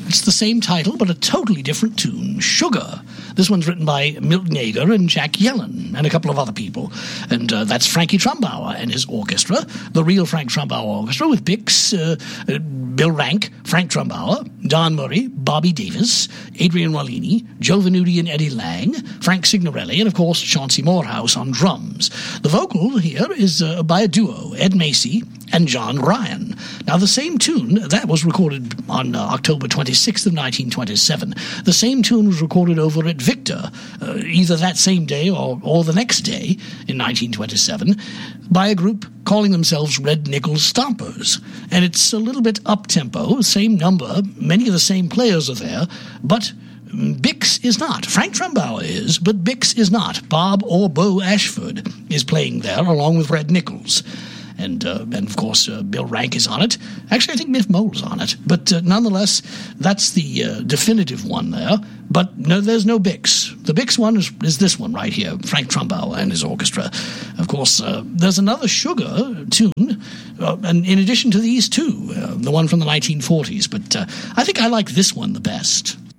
It's the same title, but a totally different tune, Sugar. This one's written by Milton Yeager and Jack Yellen and a couple of other people. And that's Frankie Trumbauer and his orchestra, the real Frank Trumbauer Orchestra, with Bix, Bill Rank, Frank Trumbauer, Don Murray, Bobby Davis, Adrian Wallini, Joe Venuti and Eddie Lang, Frank Signorelli, and of course Chauncey Morehouse on drums. The vocal here is by a duo, Ed Macy and John Ryan. Now, the same tune, that was recorded on October 26th of 1927. The same tune was recorded over at Victor, either that same day or the next day in 1927, by a group calling themselves Red Nichols Stompers. And it's a little bit up-tempo, same number, many of the same players are there, but Bix is not. Frank Trumbauer is, but Bix is not. Bob or Bo Ashford is playing there along with Red Nichols. And of course, Bill Rank is on it. Actually, I think Miff Mole's on it. But nonetheless, that's the definitive one there. But no, there's no Bix. The Bix one is this one right here, Frank Trumbauer and his orchestra. Of course, there's another Sugar tune, and in addition to these two, the one from the 1940s. But I think I like this one the best.